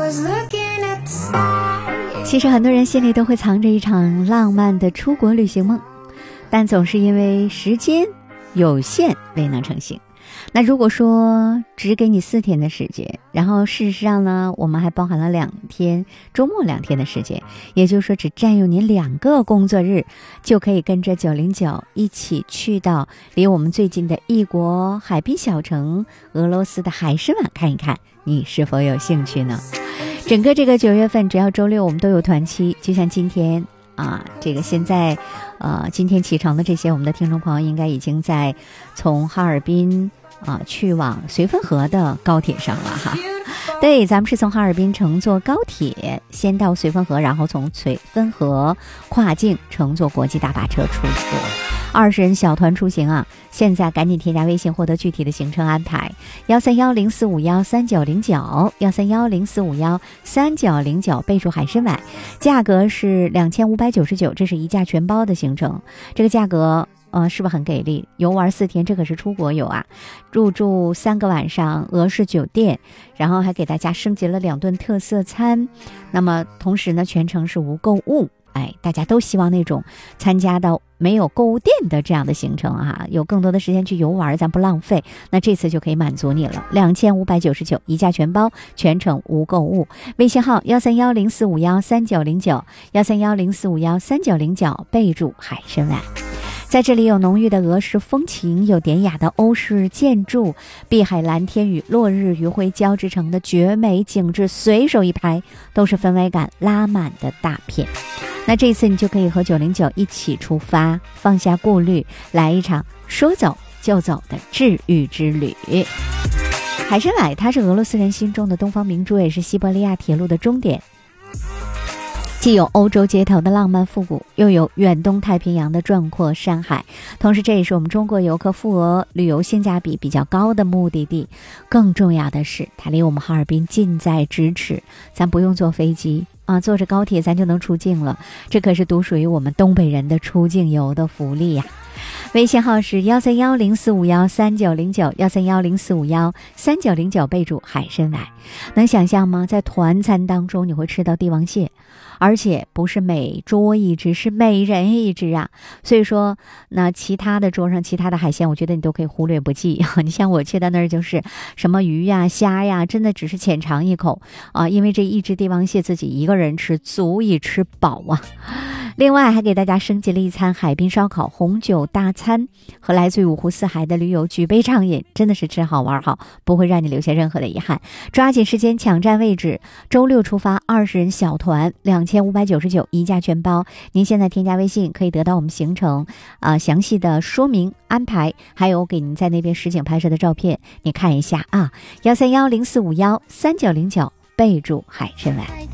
其实很多人心里都会藏着一场浪漫的出国旅行梦，但总是因为时间有限未能成行。那如果说只给你4天的时间，然后事实上呢，我们还包含了2天，周末2天的时间，也就是说只占用您2个工作日，就可以跟着909一起去到离我们最近的异国海滨小城俄罗斯的海参崴看一看，你是否有兴趣呢？整个这个9月份，只要周六我们都有团期，就像今天这个现在今天启程的这些我们的听众朋友应该已经在从哈尔滨去往绥芬河的高铁上了哈。对，咱们是从哈尔滨乘坐高铁先到绥芬河，然后从绥芬河跨境乘坐国际大巴车出发，20人小团出行啊！现在赶紧添加微信获得具体的行程安排，13104513909，13104513909，备注海参崴，价格是2599，这是一价全包的行程，这个价格是不是很给力？游玩4天，这可是出国游啊！入住3个晚上俄式酒店，然后还给大家升级了2顿特色餐。那么同时呢，全程是无购物。大家都希望那种参加到没有购物店的这样的行程啊，有更多的时间去游玩，咱不浪费。那这次就可以满足你了，2599一价全包，全程无购物。微信号13104513909，13104513909，备注海参崴。在这里有浓郁的俄式风情，有典雅的欧式建筑，碧海蓝天与落日余晖交织成的绝美景致，随手一拍都是氛围感拉满的大片。那这一次你就可以和909一起出发，放下顾虑，来一场说走就走的治愈之旅。海参崴它是俄罗斯人心中的东方明珠，也是西伯利亚铁路的终点，既有欧洲街头的浪漫复古，又有远东太平洋的壮阔山海，同时这也是我们中国游客赴俄旅游性价比比较高的目的地。更重要的是它离我们哈尔滨近在咫尺，咱不用坐飞机坐着高铁咱就能出境了，这可是独属于我们东北人的出境游的福利呀。微信号是13104513909，13104513909，备注海参崴。能想象吗？在团餐当中你会吃到帝王蟹，而且不是每桌一只，是每人一只啊。所以说那其他的桌上其他的海鲜，我觉得你都可以忽略不计你像我去到那儿就是什么鱼呀虾呀，真的只是浅尝一口因为这一只帝王蟹自己一个人吃足以吃饱啊。另外还给大家升级了一餐海滨烧烤红酒大餐，和来自于五湖四海的驴友举杯畅饮，真的是吃好玩好，不会让你留下任何的遗憾。抓紧时间抢占位置，周六出发，20人小团，2599一价全包。您现在添加微信可以得到我们行程详细的说明安排，还有给您在那边实景拍摄的照片，你看一下13104513909，备注海参崴。